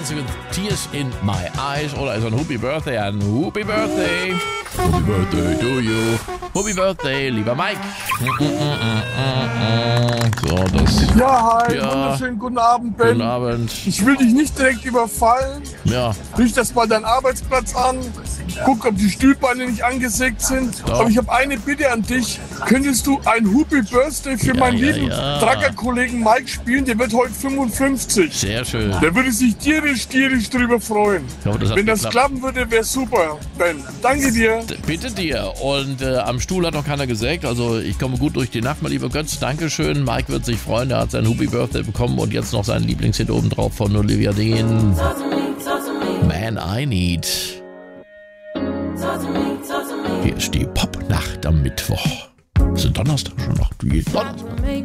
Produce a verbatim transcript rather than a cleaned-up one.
Dancing with Tears in My Eyes oder ist ein Happy Birthday, ein Happy Birthday. Happy Birthday to you. Happy Birthday, lieber Mike. So, das... Ja, hi, Ja. wunderschönen guten Abend, Ben. Guten Abend. Ich will dich nicht direkt überfallen. Ja, Riech das mal deinen Arbeitsplatz an. Guck, ob die Stühlbeine nicht angesägt sind. Ja. Aber ich habe eine Bitte an dich. Könntest du ein Happy Birthday für Ja, meinen ja, lieben ja. Tracker-Kollegen Mike spielen? Der wird heute fünfundfünfzig. sehr schön. Der würde sich tierisch, tierisch drüber freuen. Ich hoffe, das hat Wenn das geklappt. klappen würde, wäre super, Ben. Danke dir. Bitte dir. Und äh, am Stuhl hat noch keiner gesägt. Also ich komme gut durch die Nacht, mein lieber Götz. Dankeschön. Mike wird sich freuen. Er hat sein Happy Birthday bekommen und jetzt noch seinen Lieblingshit obendrauf von Olivia Dean. Man, I Need. Hier ist die Pop-Nacht am Mittwoch. Es ist Donnerstag schon noch. Die Donnerstag.